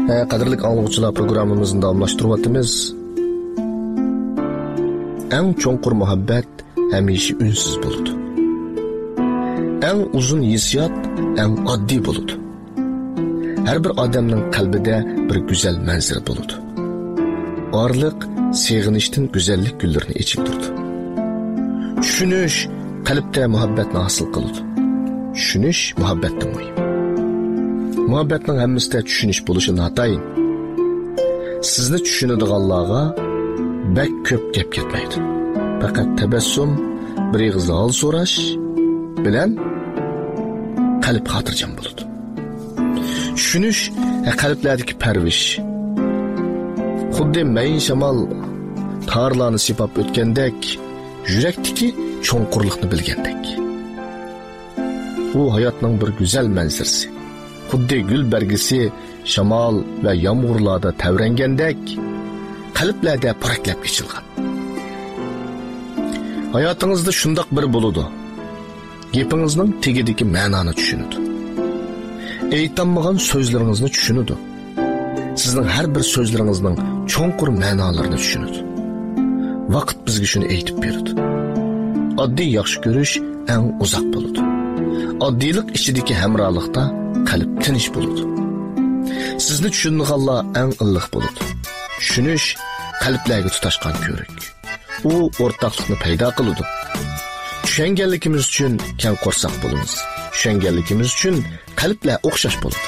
Qadrlik anglag'uchilar programmamizni davomlashtiryapmiz. Eng cho'nqur muhabbat hamisha unsiz bo'ladi. Eng uzun hissiyot eng oddiy bo'ladi. Har bir odamning qalbida bir go'zal manzar bo'ladi. Orliq sevginishdan go'zallik gullarini echib turdi. Tushunish qalbda muhabbatni hosil qiladi. Tushunish muhabbatdan muhim. Muhabbatning hammasida tushunish bo'lishi notayin. Sizni tushunadiganlarga bak ko'p gap ketmaydi. Faqat tabassum, bir ig'iz hol so'rash bilan qalb xotirjam bo'ladi. Tushunish qalblardagi parvish. Xuddi mayin shamol tarlarni sipab o'tgandek, yurakdagi cho'nqurlikni bilgandek. Bu hayotning bir go'zal manzarasi. Xuddi gul bargisi shamol va yomg'irlarda tavrangandek, qalblarda puraklab kechilgan. Hayotingizda shundoq bir bo'ladi. Gapingizning tegidagi ma'noni tushunadi. Aytolmagan so'zlaringizni tushunadi. Sizning har bir so'zlaringizning cho'nqur ma'nolarini tushunadi. Vaqt bizga shuni aytib beradi. Oddiy yaxshi ko'rish eng uzoq bo'ladi. Oddiylik ichidagi hamrohlikda qalb tinch bo'ladi. Sizni tushunganlar eng illiq bo'ladi. Tushunish qalblarga tutashgan ko'rik. U o'rtoqlikni paydo qiladi. Tushunganligimiz uchun keng qo'rsoq bo'lamiz. Tushunganligimiz uchun qalblar o'xshash bo'ladi.